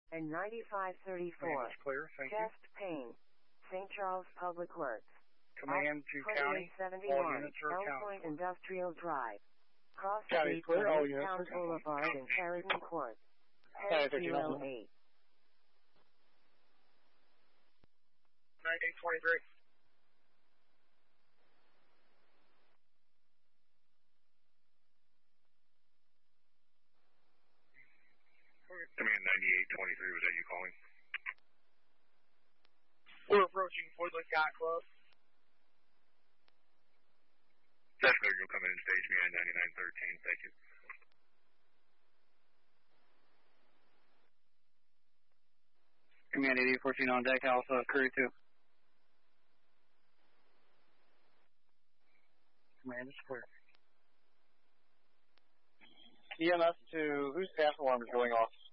and 9534. Command is clear, thank you. Chest pain. St. Charles Public Works. Command to County. All units are Elm accounted Point for. Industrial Drive. Cross County Street, clear, all East units Town are accounted for. Boulevard, and Carrington Court. County 13 on 8. 9823. Command 9823, was that you calling? We're approaching Woodland Yacht Club. That's clear, you'll come in and stage behind 9913, thank you. Command 8814 on deck, Alpha, Curry 2. Command is clear. EMS to whose gas alarm is going off?